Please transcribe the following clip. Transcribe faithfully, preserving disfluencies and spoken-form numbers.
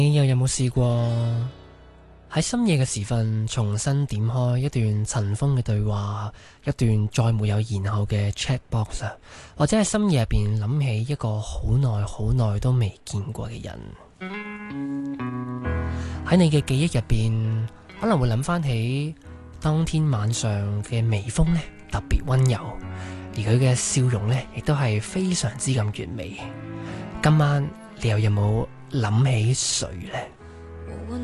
你又有冇試過喺深夜嘅時分重新點開一段塵封嘅對話，一段再沒有然後嘅 chat box 啊，或者喺深夜入邊諗起一個好耐好耐都未見過嘅人，喺你嘅記憶入邊可能會諗翻起當天晚上嘅微風呢，特別溫柔，而佢嘅笑容呢，亦都係非常之咁完美。今晚你又有冇諗起誰呢？